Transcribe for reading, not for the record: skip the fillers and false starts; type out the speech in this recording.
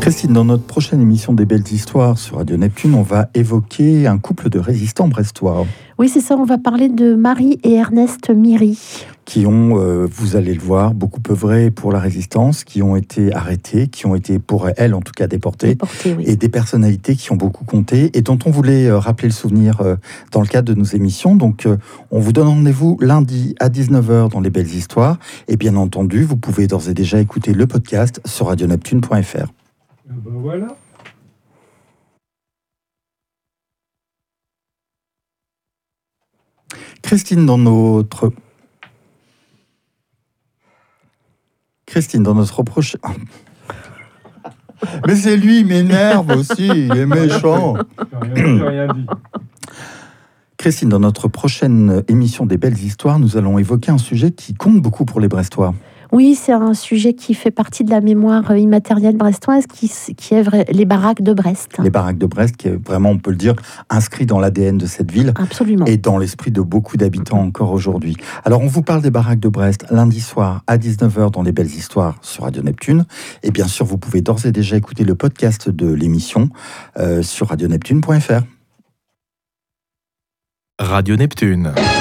Christine, dans notre prochaine émission des Belles Histoires sur Radio Neptune, on va évoquer un couple de résistants brestois. Oui, c'est ça, on va parler de Marie et Ernest Miry. Qui ont, vous allez le voir, beaucoup œuvré pour la résistance, qui ont été arrêtés, qui ont été, pour elles en tout cas, déportés, Oui. Et des personnalités qui ont beaucoup compté et dont on voulait rappeler le souvenir dans le cadre de nos émissions. Donc, on vous donne rendez-vous lundi à 19h dans les Belles Histoires. Et bien entendu, vous pouvez d'ores et déjà écouter le podcast sur radioneptune.fr. Ben voilà. Christine, dans notre prochain... Mais c'est lui, il m'énerve aussi, il est méchant. J'ai rien dit. Christine, dans notre prochaine émission des Belles Histoires, nous allons évoquer un sujet qui compte beaucoup pour les Brestois. Oui, c'est un sujet qui fait partie de la mémoire immatérielle brestoise, qui est les baraques de Brest. Les baraques de Brest, qui est vraiment, on peut le dire, inscrit dans l'ADN de cette ville. Absolument. Et dans l'esprit de beaucoup d'habitants encore aujourd'hui. Alors, on vous parle des baraques de Brest lundi soir à 19h dans les Belles Histoires sur Radio Neptune. Et bien sûr, vous pouvez d'ores et déjà écouter le podcast de l'émission sur radioneptune.fr. Radio Neptune.